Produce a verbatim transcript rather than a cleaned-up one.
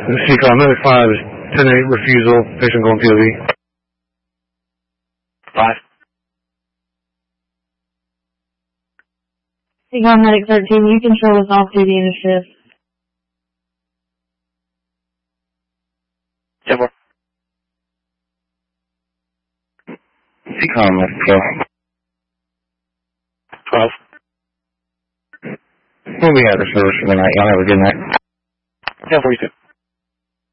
C COM Medic five is ten eight refusal, patient going P O V. five. C COM Medic thirteen, you can show us off duty in a shift. ten more. C COM Medic twelve. twelve. We'll be out of service for the night. Y'all have a good night. ten forty-two.